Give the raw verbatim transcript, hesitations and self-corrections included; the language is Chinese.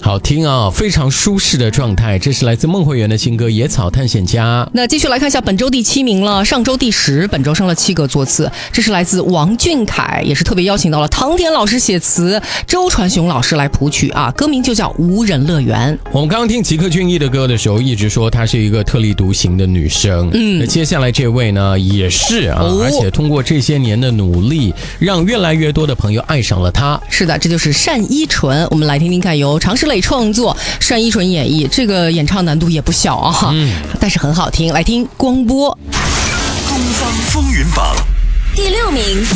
好听啊，非常舒适的状态。这是来自孟慧圆的新歌《野草探险家》。 那继续来看一下本周第七名了，上周第十，本周升了七个座次。这是来自王俊凯，也是特别邀请到了唐田老师写词，周传雄老师来谱曲啊，歌名就叫《无人乐园》。 我们刚刚听吉克隽逸的歌的时候，一直说她是一个特立独行的女生。嗯，那接下来这位呢，也是啊、哦，而且通过这些年的努力，让越来越多的朋友爱上了她。 是的，这就是单依纯。我们来听听看，由常石磊创作，单依纯演绎，这个演唱难度也不小啊，嗯，但是很好听。来听光波。 东方风云榜第六名。